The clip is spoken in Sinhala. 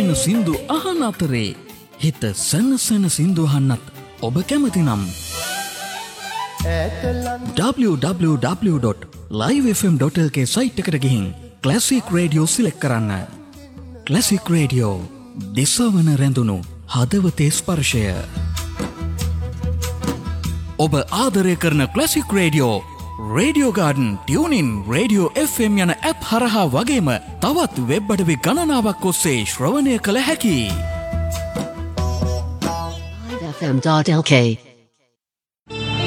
සැනසෙන සින්දු අහන අතරේ හිත සැනසෙන සින්දු අහන්නත් ඔබ කැමති නම් www.livefm.lk සයිට් එකට ගිහින් ක්ලාසික් රේඩියෝ සිලෙක්ට් කරන්න. ක්ලාසික් රේඩියෝ දිසවන රැඳුණු හදවතේ ස්පර්ශය. ඔබ ආදරය කරන classic radio radio garden tuning radio FM යන ඇප් හරහා වගේම තවත් වෙබ් අඩවි ගණනාවක් ඔස්සේ ශ්‍රවණය කළ හැකි. livefm.lk